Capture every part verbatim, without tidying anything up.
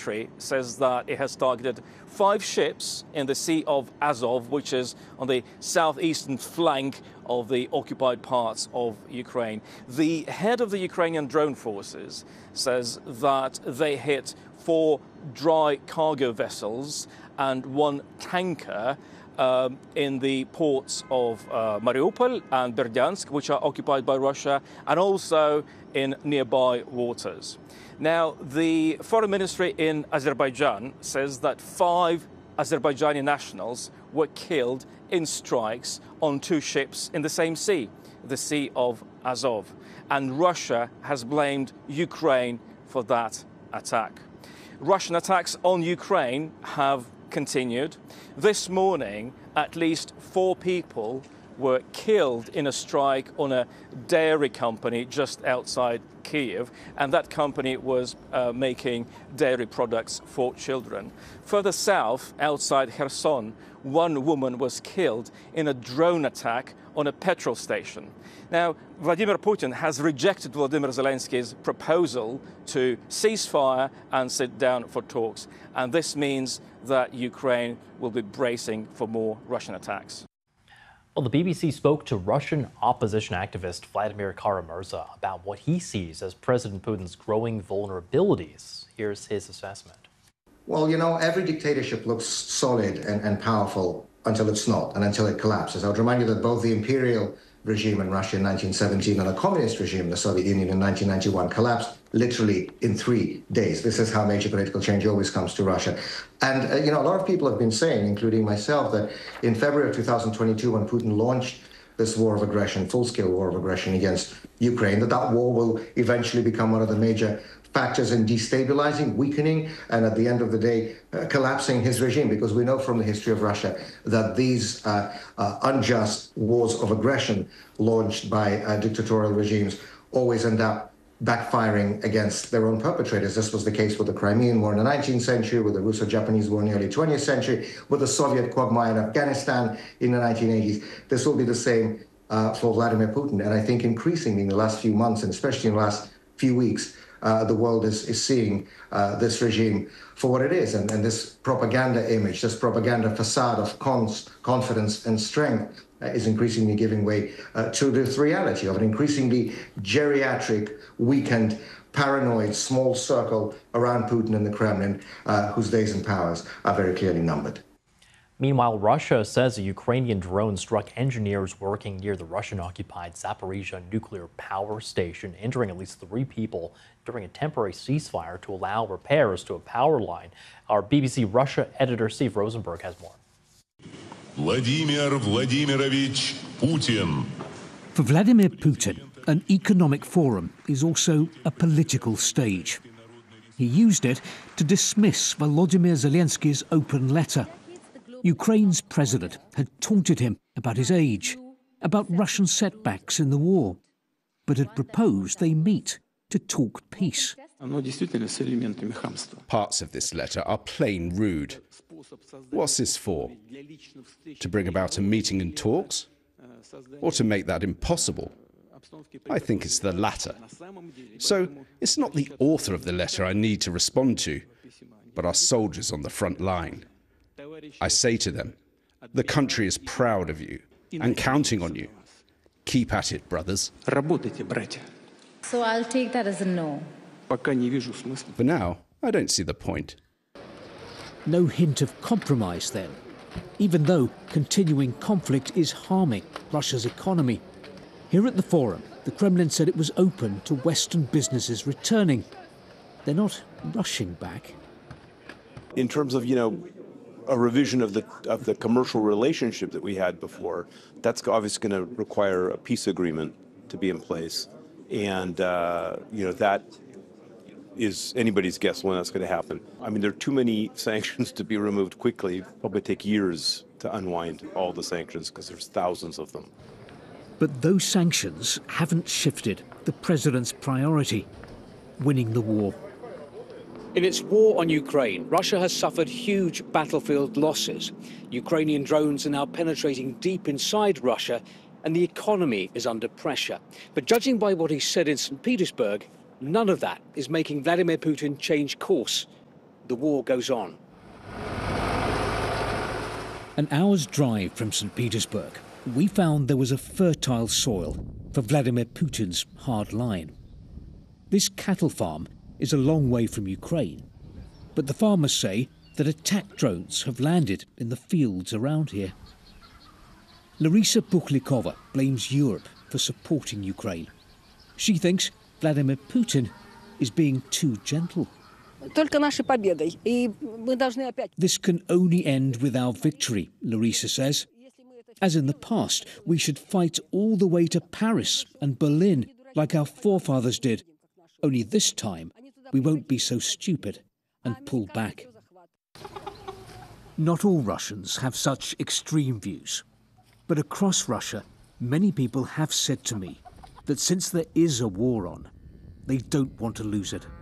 military says that it has targeted five ships in the Sea of Azov, which is on the southeastern flank of the occupied parts of Ukraine. The head of the Ukrainian drone forces says that they hit four dry cargo vessels and one tanker um, in the ports of uh, Mariupol and Berdyansk, which are occupied by Russia, and also in nearby waters. Now, the foreign ministry in Azerbaijan says that five Azerbaijani nationals were killed in strikes on two ships in the same sea, the Sea of Azov. And Russia has blamed Ukraine for that attack. Russian attacks on Ukraine have continued. This morning, at least four people were killed in a strike on a dairy company just outside Kyiv, and that company was uh, making dairy products for children. Further south, outside Kherson, one woman was killed in a drone attack on a petrol station. Now, Vladimir Putin has rejected Volodymyr Zelensky's proposal to cease fire and sit down for talks, and this means that Ukraine will be bracing for more Russian attacks. Well, the B B C spoke to Russian opposition activist Vladimir Kara-Murza about what he sees as President Putin's growing vulnerabilities. Here's his assessment. Well, you know, every dictatorship looks solid and, and powerful until it's not, and until it collapses. I would remind you that both the imperial regime in Russia in nineteen seventeen and the communist regime in the Soviet Union in nineteen ninety-one collapsed literally in three days. This is how major political change always comes to Russia. And, uh, you know, a lot of people have been saying, including myself, that in February of two thousand twenty-two, when Putin launched this war of aggression, full-scale war of aggression against Ukraine, that that war will eventually become one of the major factors in destabilizing, weakening, and at the end of the day, uh, collapsing his regime, because we know from the history of Russia that these uh, uh, unjust wars of aggression launched by uh, dictatorial regimes always end up backfiring against their own perpetrators. This was the case with the Crimean War in the nineteenth century, with the Russo-Japanese War in the early twentieth century, with the Soviet quagmire in Afghanistan in the nineteen eighties. This will be the same uh, for Vladimir Putin. And I think increasingly in the last few months, and especially in the last few weeks, Uh, the world is, is seeing uh, this regime for what it is. And, and this propaganda image, this propaganda facade of cons, confidence and strength uh, is increasingly giving way uh, to this reality of an increasingly geriatric, weakened, paranoid, small circle around Putin and the Kremlin, uh, whose days in power are very clearly numbered. Meanwhile, Russia says a Ukrainian drone struck engineers working near the Russian-occupied Zaporizhzhia nuclear power station, injuring at least three people during a temporary ceasefire to allow repairs to a power line. Our B B C Russia editor Steve Rosenberg has more. Vladimir Vladimirovich Putin. For Vladimir Putin, an economic forum is also a political stage. He used it to dismiss Volodymyr Zelensky's open letter. Ukraine's president had taunted him about his age, about Russian setbacks in the war, but had proposed they meet to talk peace. Parts of this letter are plain rude. What's this for? To bring about a meeting and talks? Or to make that impossible? I think it's the latter. So it's not the author of the letter I need to respond to, but our soldiers on the front line. I say to them, the country is proud of you and counting on you. Keep at it, brothers. So I'll take that as a no. For now, I don't see the point. No hint of compromise then, even though continuing conflict is harming Russia's economy. Here at the forum, the Kremlin said it was open to Western businesses returning. They're not rushing back. In terms of, you know, a revision of the of the commercial relationship that we had before, that's obviously going to require a peace agreement to be in place, and uh, you know that is anybody's guess when that's going to happen. I mean, there are too many sanctions to be removed quickly. It'll probably take years to unwind all the sanctions because there's thousands of them. But those sanctions haven't shifted the president's priority: winning the war. In its war on Ukraine, Russia has suffered huge battlefield losses. Ukrainian drones are now penetrating deep inside Russia, and the economy is under pressure. But judging by what he said in Saint Petersburg, none of that is making Vladimir Putin change course. The war goes on. An hour's drive from Saint Petersburg, we found there was a fertile soil for Vladimir Putin's hard line. This cattle farm is a long way from Ukraine, but the farmers say that attack drones have landed in the fields around here. Larisa Bukhlikova blames Europe for supporting Ukraine. She thinks Vladimir Putin is being too gentle. This can only end with our victory, Larisa says. As in the past, we should fight all the way to Paris and Berlin like our forefathers did. Only this time, we won't be so stupid and pull back. Not all Russians have such extreme views. But across Russia, many people have said to me that since there is a war on, they don't want to lose it.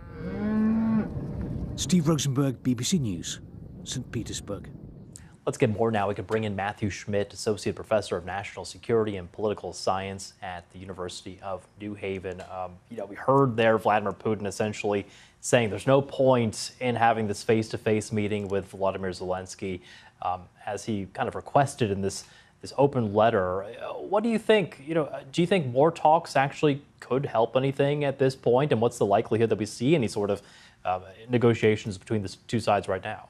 Steve Rosenberg, B B C News, Saint Petersburg. Let's get more now. We can bring in Matthew Schmidt, Associate Professor of National Security and Political Science at the University of New Haven. Um, you know, we heard there Vladimir Putin essentially saying there's no point in having this face-to-face meeting with Volodymyr Zelensky, um, as he kind of requested in this this open letter. What do you think? You know, do you think more talks actually could help anything at this point? And what's the likelihood that we see any sort of uh, negotiations between the two sides right now?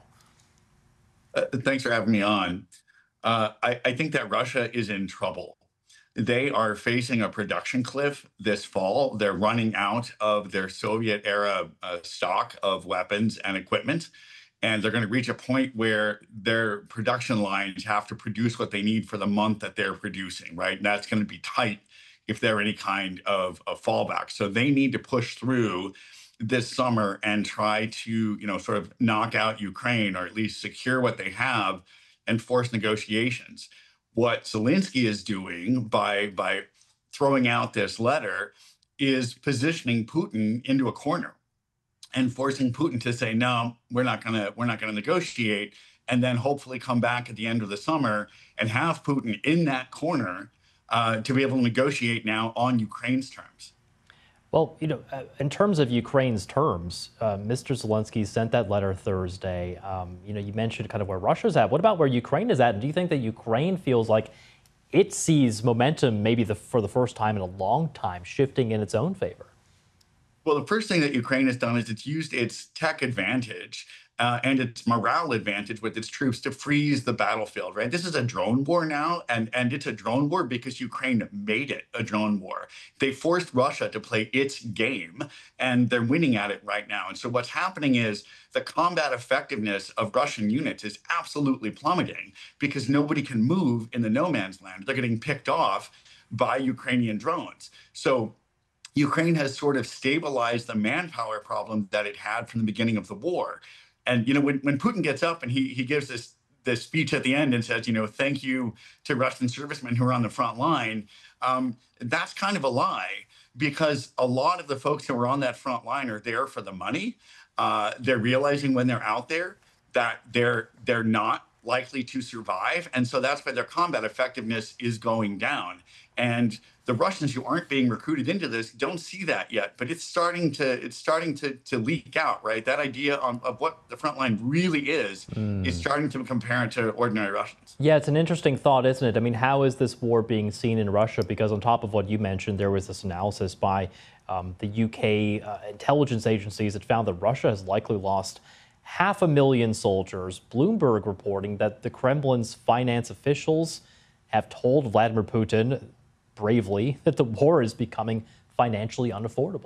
Uh, thanks for having me on. Uh, I, I think that Russia is in trouble. They are facing a production cliff this fall. They're running out of their Soviet-era uh, stock of weapons and equipment, and they're going to reach a point where their production lines have to produce what they need for the month that they're producing, right? And that's going to be tight if they're any kind of a fallback. So they need to push through this summer and try to, you know, sort of knock out Ukraine, or at least secure what they have and force negotiations. What Zelensky is doing by, by throwing out this letter is positioning Putin into a corner and forcing Putin to say, no, we're not gonna, we're not gonna negotiate, and then hopefully come back at the end of the summer and have Putin in that corner uh, to be able to negotiate now on Ukraine's terms. Well, you know, in terms of Ukraine's terms, uh, Mister Zelensky sent that letter Thursday. Um, you know, you mentioned kind of where Russia's at. What about where Ukraine is at? And do you think that Ukraine feels like it sees momentum, maybe the, for the first time in a long time, shifting in its own favor? Well, the first thing that Ukraine has done is it's used its tech advantage uh, and its morale advantage with its troops to freeze the battlefield, right? This is a drone war now, and, and it's a drone war because Ukraine made it a drone war. They forced Russia to play its game, and they're winning at it right now. And so what's happening is the combat effectiveness of Russian units is absolutely plummeting because nobody can move in the no man's land. They're getting picked off by Ukrainian drones. So Ukraine has sort of stabilized the manpower problem that it had from the beginning of the war. And, you know, when, when Putin gets up and he, he gives this, this speech at the end and says, you know, thank you to Russian servicemen who are on the front line, um, that's kind of a lie, because a lot of the folks who are on that front line are there for the money. Uh, they're realizing when they're out there that they're, they're not likely to survive. And so that's why their combat effectiveness is going down. And the Russians who aren't being recruited into this don't see that yet, but it's starting to it's starting to, to leak out, right? That idea on, of what the front line really is mm. is starting to become apparent to ordinary Russians. Yeah, it's an interesting thought, isn't it? I mean, how is this war being seen in Russia? Because on top of what you mentioned, there was this analysis by um, the U K uh, intelligence agencies that found that Russia has likely lost half a million soldiers. Bloomberg reporting that the Kremlin's finance officials have told Vladimir Putin bravely that the war is becoming financially unaffordable.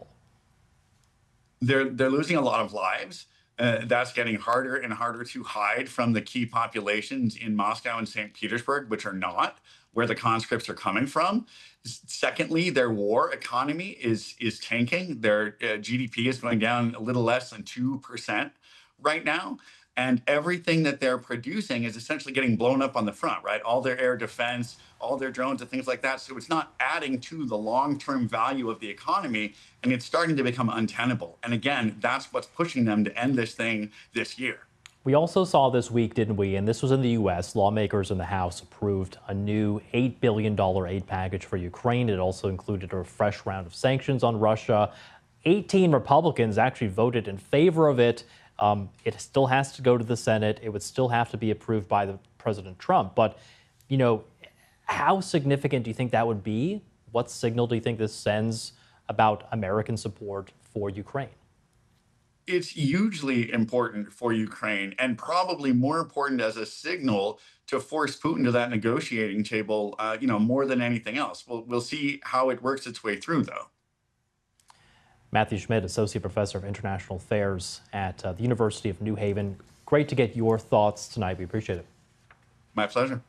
They're, they're losing a lot of lives. Uh, that's getting harder and harder to hide from the key populations in Moscow and Saint Petersburg, which are not where the conscripts are coming from. Secondly, their war economy is, is tanking. Their uh, G D P is going down a little less than two percent right now. And everything that they're producing is essentially getting blown up on the front, right? All their air defense, all their drones and things like that. So it's not adding to the long-term value of the economy, and it's starting to become untenable. And again, that's what's pushing them to end this thing this year. We also saw this week, didn't we, and this was in the U S, lawmakers in the House approved a new eight billion dollars aid package for Ukraine. It also included a fresh round of sanctions on Russia. eighteen Republicans actually voted in favor of it. Um, it still has to go to the Senate. It would still have to be approved by the President Trump. But, you know, how significant do you think that would be? What signal do you think this sends about American support for Ukraine? It's hugely important for Ukraine, and probably more important as a signal to force Putin to that negotiating table, uh, you know, more than anything else. We'll, we'll see how it works its way through, though. Matthew Schmidt, Associate Professor of International Affairs at uh, the University of New Haven. Great to get your thoughts tonight. We appreciate it. My pleasure.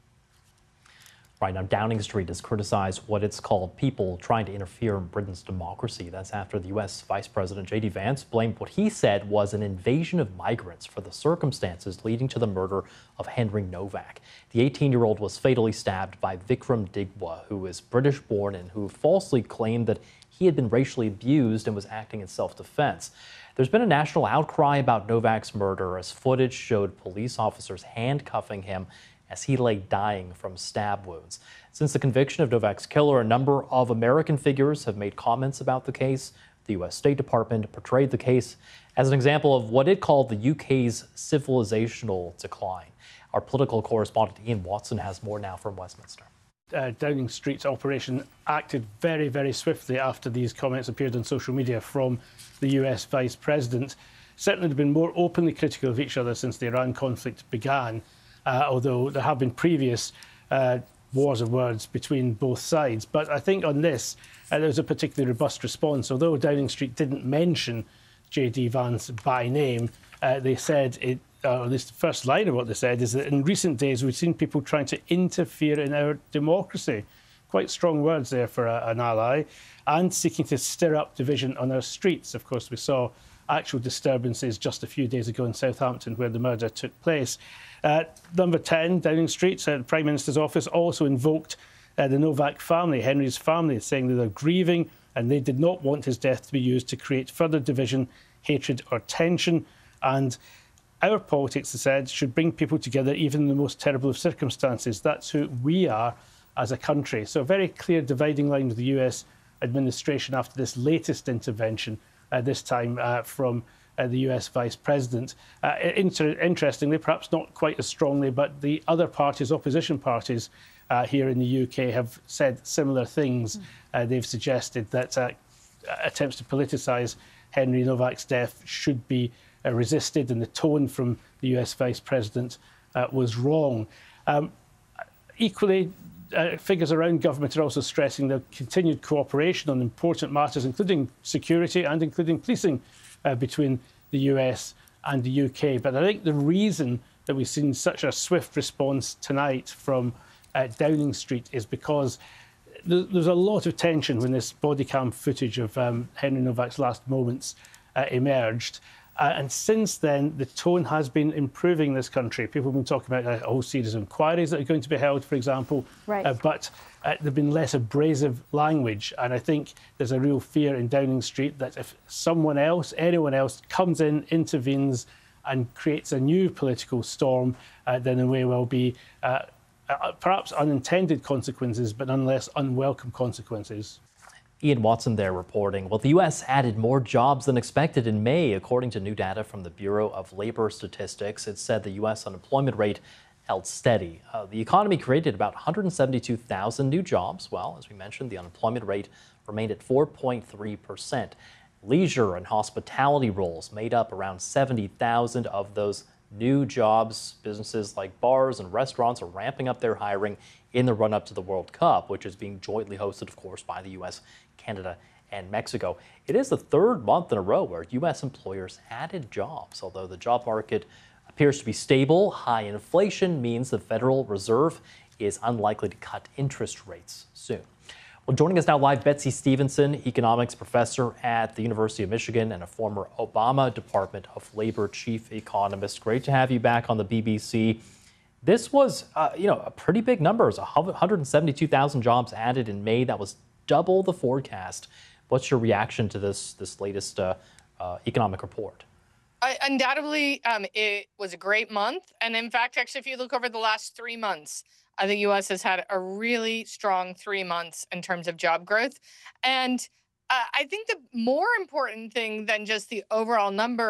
Right now, Downing Street has criticized what it's called people trying to interfere in Britain's democracy. That's after the U S Vice President J D Vance blamed what he said was an invasion of migrants for the circumstances leading to the murder of Henry Novak. The eighteen-year-old was fatally stabbed by Vikram Digwa, who is British-born and who falsely claimed that he had been racially abused and was acting in self-defense. There's been a national outcry about Novak's murder as footage showed police officers handcuffing him as he lay dying from stab wounds. Since the conviction of Novak's killer, a number of American figures have made comments about the case. The U S State Department portrayed the case as an example of what it called the U K's civilizational decline. Our political correspondent Ian Watson has more now from Westminster. Uh, Downing Street's operation acted very, very swiftly after these comments appeared on social media from the U S Vice President. Certainly they've been more openly critical of each other since the Iran conflict began. Uh, although there have been previous uh, wars of words between both sides. But I think on this, uh, there was a particularly robust response. Although Downing Street didn't mention J D Vance by name, uh, they said, it, uh, or at least the first line of what they said, is that in recent days we've seen people trying to interfere in our democracy. Quite strong words there for a, an ally, and seeking to stir up division on our streets. Of course, we saw actual disturbances just a few days ago in Southampton where the murder took place. Uh, number ten, Downing Street, uh, the Prime Minister's office also invoked uh, the Novak family, Henry's family, saying that they're grieving and they did not want his death to be used to create further division, hatred or tension. And our politics, they said, should bring people together even in the most terrible of circumstances. That's who we are as a country. So a very clear dividing line with the U S administration after this latest intervention, uh, this time uh, from Uh, the U S Vice President. Uh, inter interestingly, perhaps not quite as strongly, but the other parties, opposition parties uh, here in the U K have said similar things. Mm. Uh, they've suggested that uh, attempts to politicise Henry Novak's death should be uh, resisted, and the tone from the U S Vice President uh, was wrong. Um, equally, Uh, figures around government are also stressing the continued cooperation on important matters, including security and including policing uh, between the U S and the U K. But I think the reason that we've seen such a swift response tonight from uh, Downing Street is because th there's a lot of tension when this body cam footage of um, Henry Novak's last moments uh, emerged. Uh, and since then, the tone has been improving in this country. People have been talking about a whole series of inquiries that are going to be held, for example. Right. Uh, but uh, there have been less abrasive language. And I think there's a real fear in Downing Street that if someone else, anyone else, comes in, intervenes and creates a new political storm, uh, then there may well be uh, uh, perhaps unintended consequences, but nonetheless unwelcome consequences. Ian Watson there reporting. Well, the U S added more jobs than expected in May, according to new data from the Bureau of Labor Statistics. It said the U S unemployment rate held steady. Uh, the economy created about one hundred seventy-two thousand new jobs. Well, as we mentioned, the unemployment rate remained at four point three percent. Leisure and hospitality roles made up around seventy thousand of those new jobs. Businesses like bars and restaurants are ramping up their hiring in the run-up to the World Cup, which is being jointly hosted, of course, by the U S, Canada, and Mexico. It is the third month in a row where U S employers added jobs, although the job market appears to be stable. High inflation means the Federal Reserve is unlikely to cut interest rates soon. Well, joining us now live, Betsy Stevenson, economics professor at the University of Michigan and a former Obama Department of Labor chief economist. Great to have you back on the B B C. This was, uh, you know, a pretty big number. It was one hundred seventy-two thousand jobs added in May. That was double the forecast. What's your reaction to this this latest uh, uh, economic report? Uh, undoubtedly, um, it was a great month. And in fact, actually, if you look over the last three months, uh, the U S has had a really strong three months in terms of job growth. And uh, I think the more important thing than just the overall number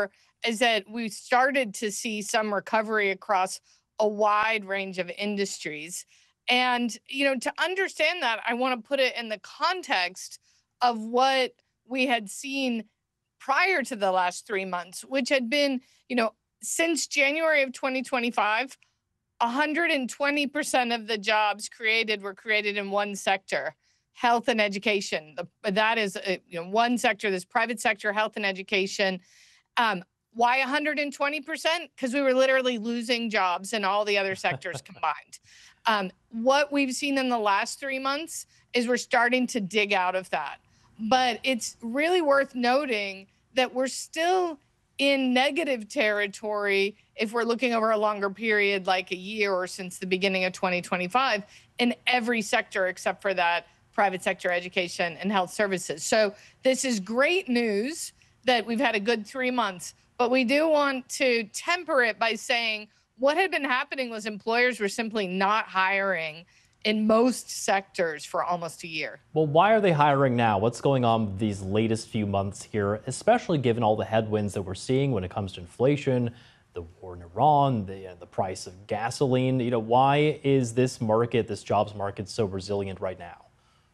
is that we started to see some recovery across a wide range of industries. And, you know, to understand that, I want to put it in the context of what we had seen prior to the last three months, which had been, you know, since January of twenty twenty-five, one hundred twenty percent of the jobs created were created in one sector, health and education. The, that is, uh, you know, one sector, this private sector, health and education. Um, why one hundred twenty percent? Because we were literally losing jobs in all the other sectors combined. Um, what we've seen in the last three months is we're starting to dig out of that. But it's really worth noting that we're still in negative territory if we're looking over a longer period, like a year or since the beginning of twenty twenty-five, in every sector except for that private sector, education, and health services. So this is great news that we've had a good three months, but we do want to temper it by saying what had been happening was employers were simply not hiring in most sectors for almost a year. Well, why are they hiring now? What's going on these latest few months here, especially given all the headwinds that we're seeing when it comes to inflation, the war in Iran, the, uh, the price of gasoline? You know, why is this market, this jobs market, so resilient right now?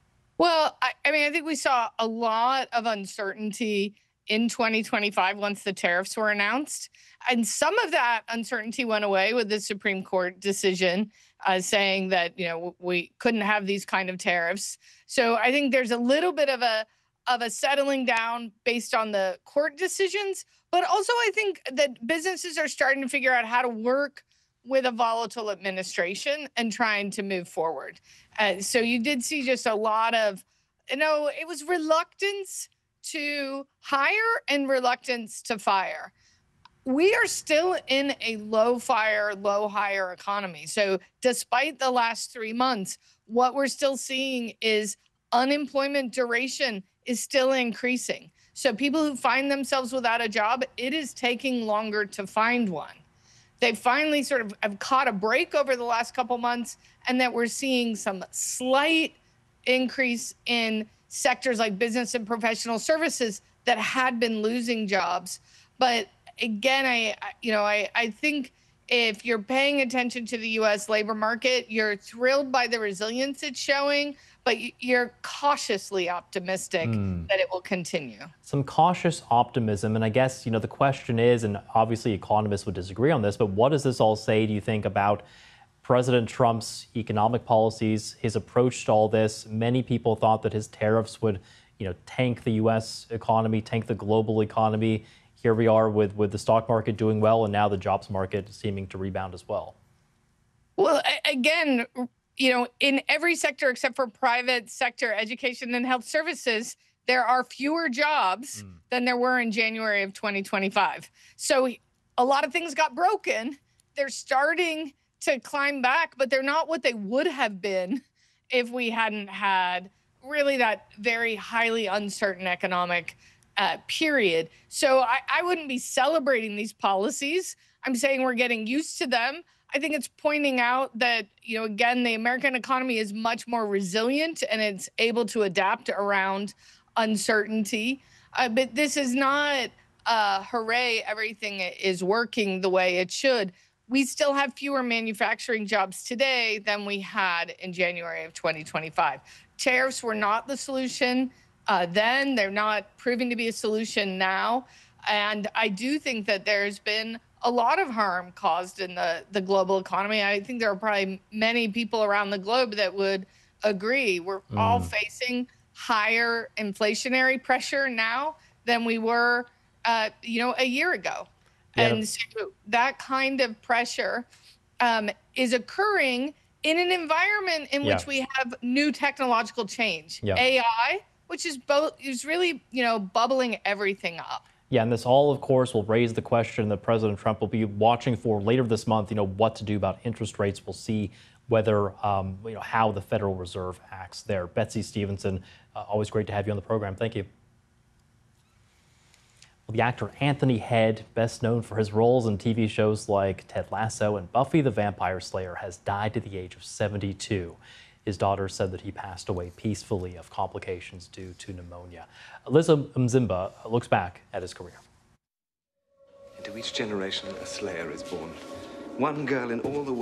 Well, I, I mean, I think we saw a lot of uncertainty in twenty twenty-five once the tariffs were announced. And some of that uncertainty went away with the Supreme Court decision uh, saying that, you know, we couldn't have these kind of tariffs. So I think there's a little bit of a of a settling down based on the court decisions. But also I think that businesses are starting to figure out how to work with a volatile administration and trying to move forward. Uh, so you did see just a lot of, you know, it was reluctance to hire and reluctance to fire. We are still in a low fire, low hire economy. So despite the last three months, what we're still seeing is unemployment duration is still increasing. So people who find themselves without a job, it is taking longer to find one. They finally sort of have caught a break over the last couple months, and that we're seeing some slight increase in sectors like business and professional services that had been losing jobs. But again, I, you know, I, I think if you're paying attention to the U S labor market, you're thrilled by the resilience it's showing, but you're cautiously optimistic mm. that it will continue. Some cautious optimism. And I guess, you know, the question is, and obviously economists would disagree on this, but what does this all say, do you think, about President Trump's economic policies, his approach to all this? Many people thought that his tariffs would, you know, tank the U S economy, tank the global economy. Here we are with, with the stock market doing well, and now the jobs market seeming to rebound as well. Well, again, you know, in every sector except for private sector, education and health services, there are fewer jobs mm. than there were in January of twenty twenty-five. So a lot of things got broken. They're starting to climb back, but they're not what they would have been if we hadn't had really that very highly uncertain economic uh, period. So I, I wouldn't be celebrating these policies. I'm saying we're getting used to them. I think it's pointing out that, you know, again, the American economy is much more resilient and it's able to adapt around uncertainty. Uh, but this is not, uh, hooray, everything is working the way it should. We still have fewer manufacturing jobs today than we had in January of twenty twenty-five. Tariffs were not the solution uh, then. They're not proving to be a solution now. And I do think that there's been a lot of harm caused in the, the global economy. I think there are probably many people around the globe that would agree. We're mm. all facing higher inflationary pressure now than we were, uh, you know, a year ago. Yeah. And so that kind of pressure um, is occurring in an environment in yeah. which we have new technological change, yeah. A I, which is both is really, you know, bubbling everything up. Yeah, and this all, of course, will raise the question that President Trump will be watching for later this month, you know, what to do about interest rates. We'll see whether, um, you know, how the Federal Reserve acts there. Betsy Stevenson, uh, always great to have you on the program. Thank you. Well, the actor Anthony Head, best known for his roles in T V shows like Ted Lasso and Buffy the Vampire Slayer, has died at the age of seventy-two. His daughter said that he passed away peacefully of complications due to pneumonia. Alyssa Mzimba looks back at his career. Into each generation, a slayer is born. One girl in all the world.